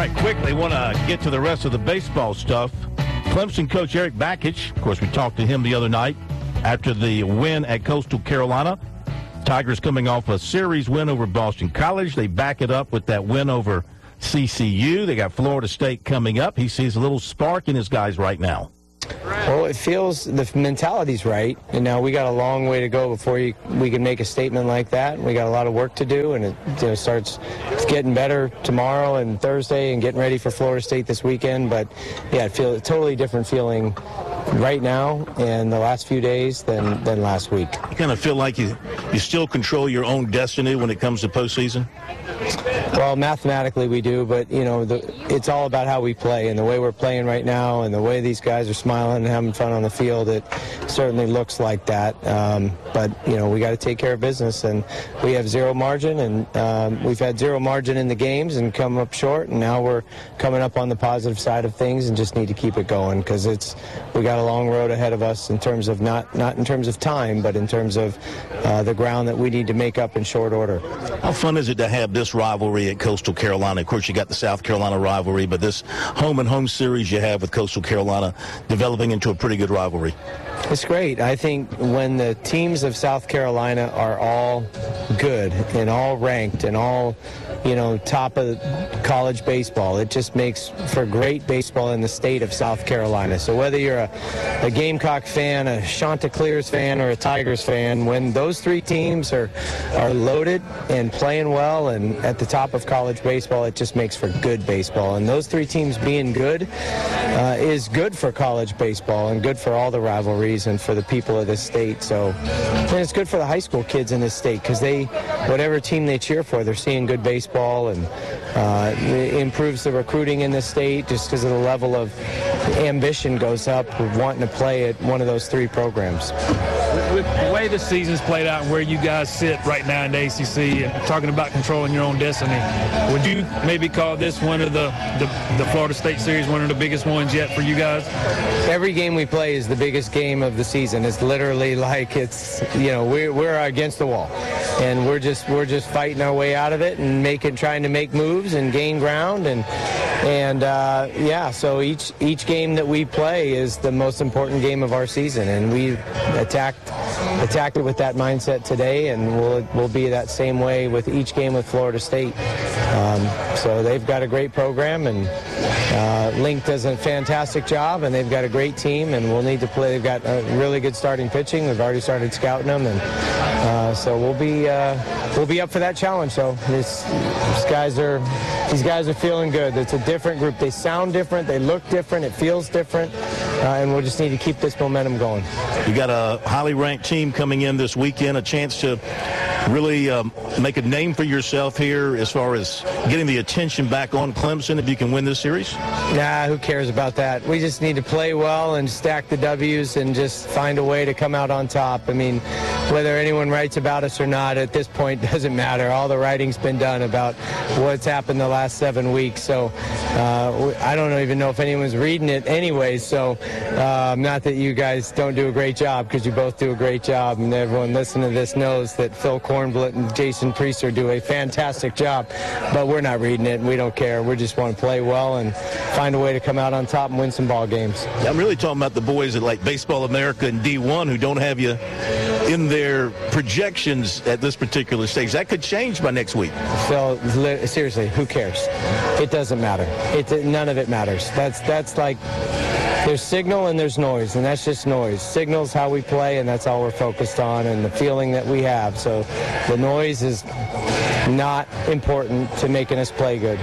right, quickly, want to get to the rest of the baseball stuff. Clemson coach Erik Bakich, of course, we talked to him the other night after the win at Coastal Carolina. Tigers coming off a series win over Boston College. They back it up with that win over CCU. They got Florida State coming up. He sees a little spark in his guys right now. Well, it feels the mentality's right, and now we got a long way to go before we can make a statement like that. We got a lot of work to do, and it starts getting better tomorrow and Thursday and getting ready for Florida State this weekend. But, yeah, it feels a totally different feeling right now and the last few days than last week. You kind of feel like you still control your own destiny when it comes to postseason? Well, mathematically we do, but, it's all about how we play and the way we're playing right now and the way these guys are smiling and having fun on the field. It certainly looks like that. But, we got to take care of business, and we have zero margin, and we've had zero margin in the games and come up short, and now we're coming up on the positive side of things and just need to keep it going because we got a long road ahead of us in terms of not in terms of time, but in terms of the ground that we need to make up in short order. How fun is it to have this rivalry at Coastal Carolina? Of course, you got the South Carolina rivalry, but this home-and-home series you have with Coastal Carolina developing into a pretty good rivalry. It's great. I think when the teams of South Carolina are all good and all ranked and all, top of college baseball, it just makes for great baseball in the state of South Carolina. So whether you're a Gamecock fan, a Chanticleers fan, or a Tigers fan, when those three teams are loaded and playing well and at the top of college baseball, it just makes for good baseball. And those three teams being good is good for college baseball and good for all the rivalries and for the people of this state. So, and it's good for the high school kids in this state because whatever team they cheer for, they're seeing good baseball, and it improves the recruiting in the state just because of the level of ambition goes up with wanting to play at one of those three programs. With the way the season's played out and where you guys sit right now in the ACC and talking about controlling your own destiny, would you maybe call this one of the Florida State series one of the biggest ones yet for you guys? Every game we play is the biggest game of the season. It's literally like we're against the wall, and we're just fighting our way out of it and trying to make moves and gain ground so each game that we play is the most important game of our season, and we attacked it with that mindset today, and we'll be that same way with each game with Florida State. So they've got a great program, and Link does a fantastic job, and they've got a great team, and we'll need to play. They've got really good starting pitching. We've already started scouting them, and so we'll be up for that challenge. So these guys are feeling good. It's a different group. They sound different. They look different. It feels different, and we'll just need to keep this momentum going. You got a highly ranked team coming in this weekend, a chance to really make a name for yourself here as far as getting the attention back on Clemson if you can win this series? Nah, who cares about that? We just need to play well and stack the W's and just find a way to come out on top. I mean, whether anyone writes about us or not at this point doesn't matter. All the writing's been done about what's happened the last 7 weeks. So I don't even know if anyone's reading it anyway. So not that you guys don't do a great job, because you both do a great job. And everyone listening to this knows that Phil Kornblatt and Jason Priester do a fantastic job. But we're not reading it, and we don't care. We just want to play well and find a way to come out on top and win some ball games. Yeah, I'm really talking about the boys at like Baseball America and D1 who don't have you in their projections at this particular stage. That could change by next week. Phil, seriously, who cares? It doesn't matter. None of it matters. That's like, there's signal and there's noise, and that's just noise. Signal's how we play, and that's all we're focused on, and the feeling that we have. So the noise is not important to making us play good.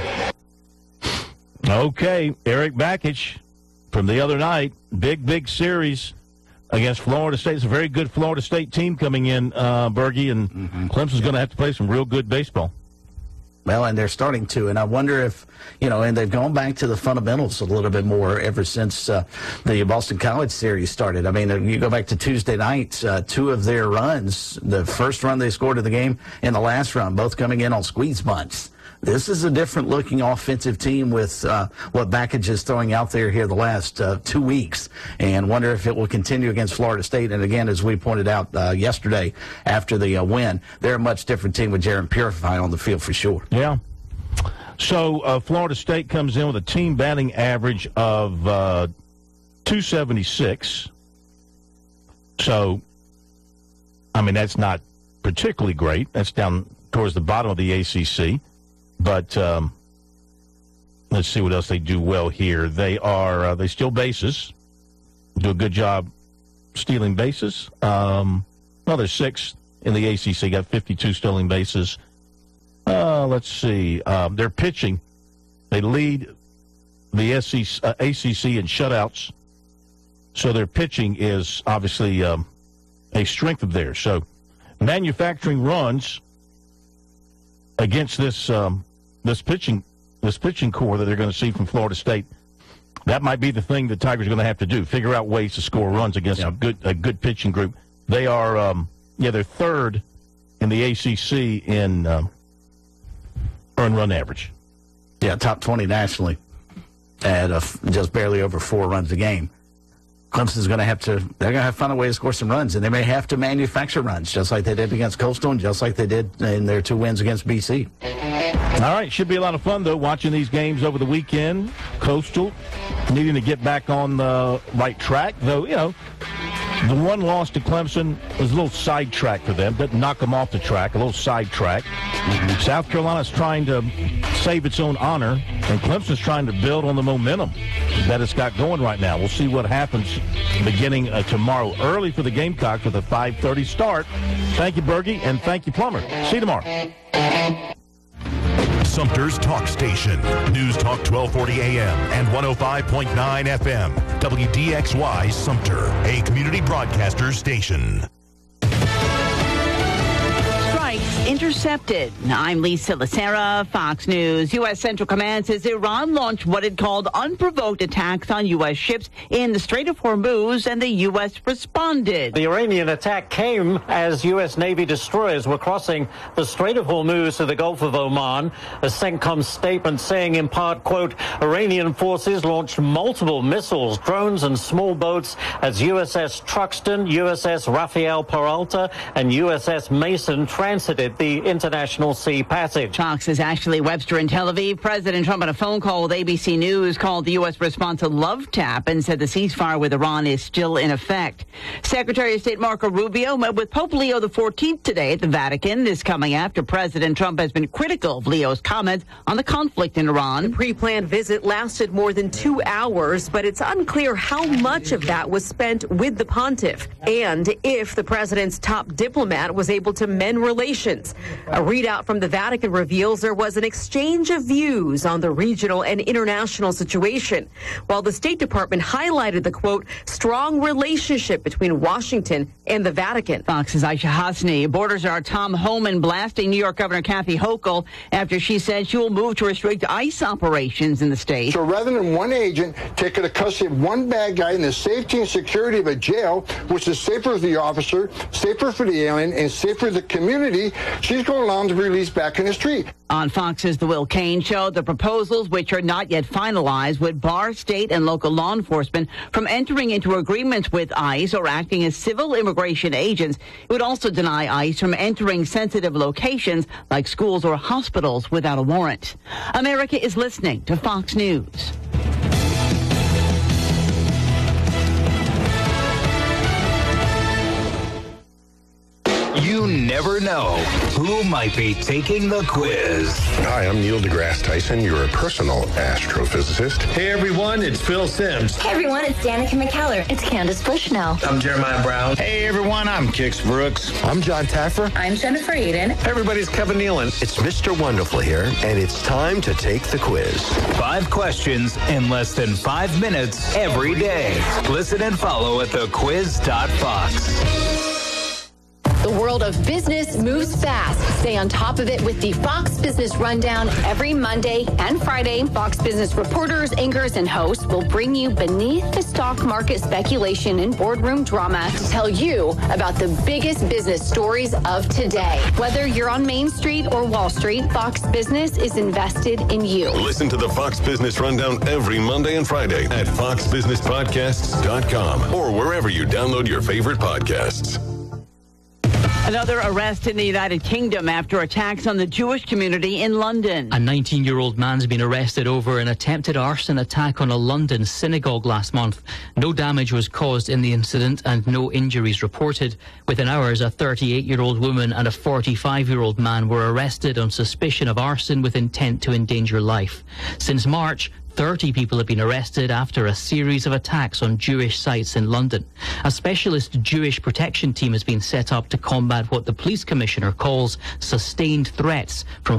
Okay, Erik Bakich from the other night, big series against Florida State. It's a very good Florida State team coming in, Bergie, and Clemson's going to have to play some real good baseball. Well, and they're starting to, and I wonder if, and they've gone back to the fundamentals a little bit more ever since the Boston College series started. I mean, you go back to Tuesday night, two of their runs, the first run they scored of the game and the last run, both coming in on squeeze bunts. This is a different-looking offensive team with what Bakich is throwing out there here the last 2 weeks, and wonder if it will continue against Florida State. And, again, as we pointed out yesterday after the win, they're a much different team with Jaron Purify on the field for sure. Yeah. So Florida State comes in with a team batting average of 276. So, I mean, that's not particularly great. That's down towards the bottom of the ACC. But let's see what else they do well here. They steal bases, do a good job stealing bases. They're 6th in the ACC, got 52 stealing bases. Let's see. Their pitching, they lead the ACC in shutouts. So their pitching is obviously a strength of theirs. So manufacturing runs against this pitching core that they're going to see from Florida State. That might be the thing the Tigers are going to have to do: figure out ways to score runs against a good pitching group. They are they're 3rd in the ACC in earned run average. Yeah, top 20 nationally at just barely over 4 runs a game. Clemson's going to have to find a way to score some runs, and they may have to manufacture runs, just like they did against Coastal and just like they did in their 2 wins against BC. All right, should be a lot of fun, though, watching these games over the weekend. Coastal needing to get back on the right track, though, the one loss to Clemson was a little sidetrack for them. Didn't knock them off the track, a little sidetrack. South Carolina's trying to save its own honor, and Clemson's trying to build on the momentum that it's got going right now. We'll see what happens beginning tomorrow. Early for the Gamecocks with a 5:30 start. Thank you, Bergie, and thank you, Plummer. See you tomorrow. Sumter's Talk Station. News Talk 1240 AM and 105.9 FM. WDXY Sumter, a community broadcaster station. Intercepted. I'm Lisa Lacera, Fox News. U.S. Central Command says Iran launched what it called unprovoked attacks on U.S. ships in the Strait of Hormuz, and the U.S. responded. The Iranian attack came as U.S. Navy destroyers were crossing the Strait of Hormuz to the Gulf of Oman. A CENTCOM statement saying, in part, quote, Iranian forces launched multiple missiles, drones, and small boats as USS Truxtun, USS Rafael Peralta, and USS Mason transited the International Sea Passage. Fox is Ashley Webster in Tel Aviv. President Trump, on a phone call with ABC News, called the U.S. response a love tap and said the ceasefire with Iran is still in effect. Secretary of State Marco Rubio met with Pope Leo XIV today at the Vatican. This coming after President Trump has been critical of Leo's comments on the conflict in Iran. The pre-planned visit lasted more than 2 hours, but it's unclear how much of that was spent with the pontiff and if the president's top diplomat was able to mend relations. A readout from the Vatican reveals there was an exchange of views on the regional and international situation, while the State Department highlighted the, quote, strong relationship between Washington and the Vatican. Fox's Aisha Hasni. Borders are Tom Homan blasting New York Governor Kathy Hochul after she said she will move to restrict ICE operations in the state. So rather than one agent taking the custody of one bad guy in the safety and security of a jail, which is safer for the officer, safer for the alien, and safer for the community, she's going to allow him to be released back in the street. On Fox's The Will Cain Show, the proposals, which are not yet finalized, would bar state and local law enforcement from entering into agreements with ICE or acting as civil immigration agents. It would also deny ICE from entering sensitive locations like schools or hospitals without a warrant. America is listening to Fox News. You never know who might be taking the quiz. Hi, I'm Neil deGrasse Tyson, your personal astrophysicist. Hey everyone, it's Phil Sims. Hey everyone, it's Danica McKellar. It's Candace Bushnell. I'm Jeremiah Brown. Hey everyone, I'm Kix Brooks. I'm John Taffer. I'm Jennifer Aiden. Hey everybody's Kevin Nealon. It's Mr. Wonderful here, and it's time to take the quiz. 5 questions in less than 5 minutes every day. Listen and follow at thequiz.fox. The world of business moves fast. Stay on top of it with the Fox Business Rundown every Monday and Friday. Fox Business reporters, anchors, and hosts will bring you beneath the stock market speculation and boardroom drama to tell you about the biggest business stories of today. Whether you're on Main Street or Wall Street, Fox Business is invested in you. Listen to the Fox Business Rundown every Monday and Friday at foxbusinesspodcasts.com or wherever you download your favorite podcasts. Another arrest in the United Kingdom after attacks on the Jewish community in London. A 19-year-old man's been arrested over an attempted arson attack on a London synagogue last month. No damage was caused in the incident and no injuries reported. Within hours, a 38-year-old woman and a 45-year-old man were arrested on suspicion of arson with intent to endanger life. Since March, 30 people have been arrested after a series of attacks on Jewish sites in London. A specialist Jewish protection team has been set up to combat what the police commissioner calls sustained threats from